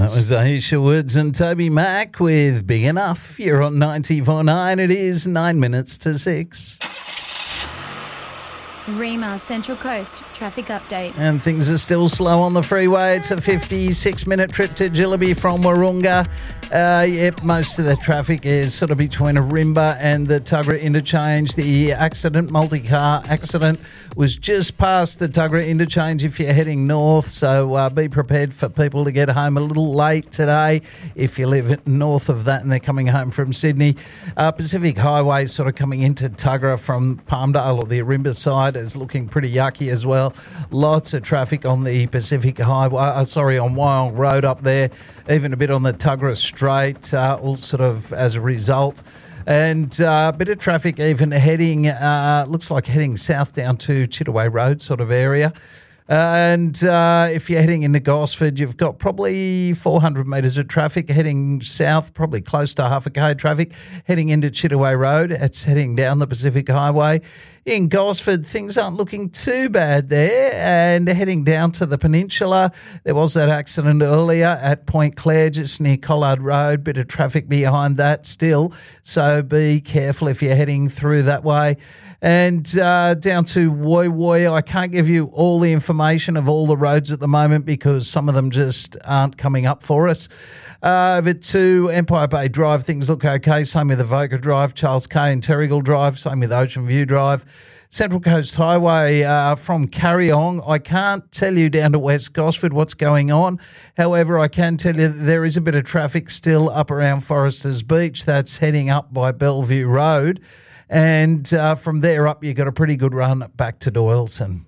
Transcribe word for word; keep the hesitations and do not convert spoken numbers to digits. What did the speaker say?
That was Aisha Woods and Toby Mac with Big Enough. You're on ninety-four point nine. It is nine minutes to six. Rema Central Coast traffic update. And things are still slow on the freeway. It's a fifty-six minute trip to Jillaby from Warunga. Uh, yep, most of the traffic is sort of between Arimba and the Tuggerah interchange. The accident, multi-car accident, was just past the Tuggerah interchange if you're heading north. So uh, be prepared for people to get home a little late today if you live north of that and they're coming home from Sydney. Uh, Pacific Highway sort of coming into Tuggerah from Palmdale or the Arimba side is looking pretty yucky as well. Lots of traffic on the Pacific Highway, uh, sorry, on Wyong Road up there, even a bit on the Tuggerah Strait, uh, all sort of as a result. And uh, a bit of traffic even heading, uh, looks like heading south down to Chittaway Road sort of area. Uh, and uh, if you're heading into Gosford, you've got probably four hundred metres of traffic heading south, probably close to half a k traffic heading into Chittaway Road. It's heading down the Pacific Highway. In Gosford, things aren't looking too bad there. And heading down to the peninsula, there was that accident earlier at Point Clare, just near Collard Road. Bit of traffic behind that still. So be careful if you're heading through that way. And uh, down to Woy Woy, I can't give you all the information of all the roads at the moment because some of them just aren't coming up for us. Uh, over to Empire Bay Drive, things look okay. Same with Avoca Drive, Charles K and Terrigal Drive. Same with Ocean View Drive. Central Coast Highway uh, from Carryong. I can't tell you down to West Gosford what's going on. However, I can tell you that there is a bit of traffic still up around Foresters Beach. That's heading up by Bellevue Road. And uh, from there up, you've got a pretty good run back to Doyleson.